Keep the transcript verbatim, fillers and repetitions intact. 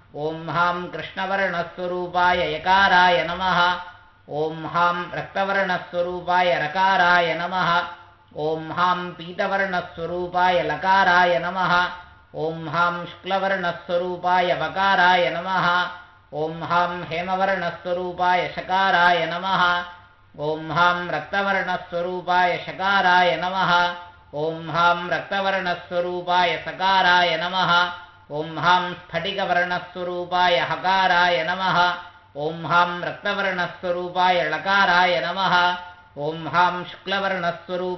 ॐ हां कृष्णवर्णस्वरूपाय यकाराय नमः ॐ हां रक्तवर्णस्वरूपाय रकाराय नमः ॐ हां पीतवर्णस्वरूपाय लकाराय नमः ॐ हां शुक्लवर्णस्वरूपाय वकाराय नमः ॐ हां हेमवर्णस्वरूपाय शकाराय नमः ॐ हां रक्तवर्णस्वरूपाय शकाराय नमः ॐ हां रक्तवर्णस्वरूपाय सकाराय नमः ॐ हां स्फटिकवर्णस्वरूपाय हकाराय नमः ॐ हां रक्तवर्णस्वरूपाय लकाराय नमः ॐ हां शुक्लवर्णस्वरूपाय